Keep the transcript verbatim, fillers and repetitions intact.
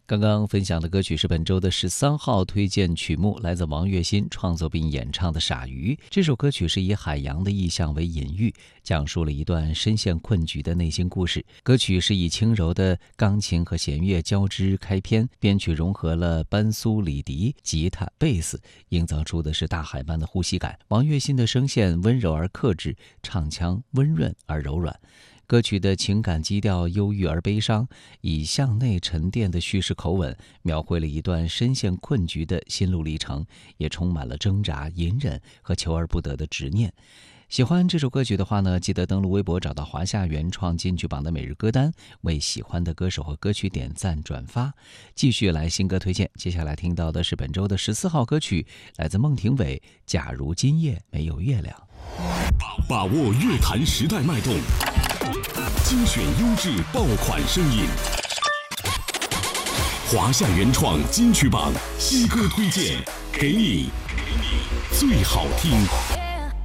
刚刚分享的歌曲是本周的十三号推荐曲目，来自王栎鑫创作并演唱的《傻鱼》。这首歌曲是以海洋的意象为隐喻，讲述了一段深陷困局的内心故事。歌曲是以轻柔的钢琴和弦乐交织开篇，编曲融合了班苏、里迪、吉他、贝斯，营造出的是大海般的呼吸感。王栎鑫的声线温柔而克制，唱腔温润而柔软。歌曲的情感基调忧郁而悲伤，以向内沉淀的叙事口吻，描绘了一段深陷困局的心路历程，也充满了挣扎、隐忍和求而不得的执念。喜欢这首歌曲的话呢，记得登录微博找到华夏原创金曲榜的每日歌单，为喜欢的歌手和歌曲点赞转发。继续来新歌推荐，接下来听到的是本周的十四号歌曲，来自孟庭苇，假如今夜没有月亮。 把握乐坛时代脉动，精选优质爆款声音，华夏原创金曲榜新歌推荐，给你最好听。